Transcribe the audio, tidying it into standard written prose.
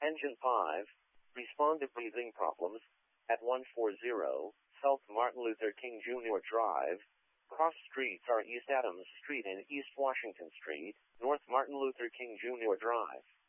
Engine 5, respond to breathing problems, at 140 South Martin Luther King Jr. Drive. Cross streets are East Adams Street and East Washington Street, North Martin Luther King Jr. Drive.